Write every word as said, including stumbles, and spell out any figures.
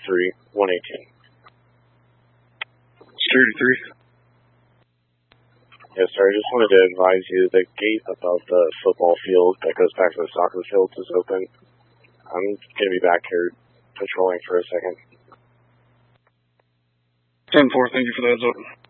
three, one eighteen. Security three. Yes, sir. I just wanted to advise you the gate above the football field that goes back to the soccer fields is open. I'm going to be back here patrolling for a second. ten four, thank you for the heads up.